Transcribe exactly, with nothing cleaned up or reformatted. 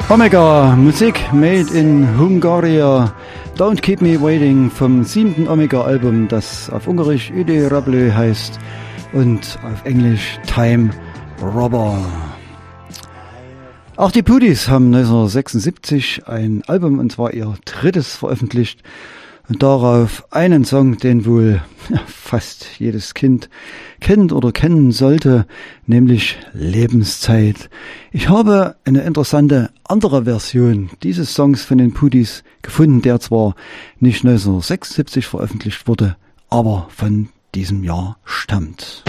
Omega, Musik made in Hungaria. Don't Keep Me Waiting vom siebten Omega-Album, das auf Ungarisch Ide Rablu heißt und auf Englisch Time Robber. Auch die Pudis haben neunzehnhundertsechsundsiebzig ein Album, und zwar ihr drittes, veröffentlicht. Und darauf einen Song, den wohl ja, fast jedes Kind kennt oder kennen sollte, nämlich Lebenszeit. Ich habe eine interessante andere Version dieses Songs von den Pudis gefunden, der zwar nicht neunzehnhundertsechsundsiebzig veröffentlicht wurde, aber von diesem Jahr stammt.